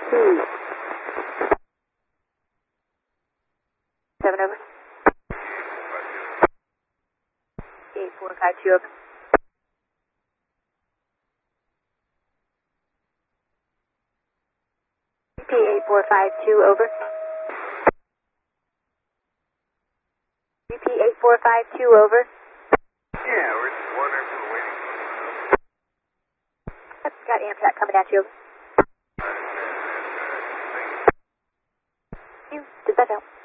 7 over. 8452 over. BP8452 over. BP8452 over. Yeah, we're just wondering if we're waiting. Yep, got Amtrak coming at you. Dispatch out.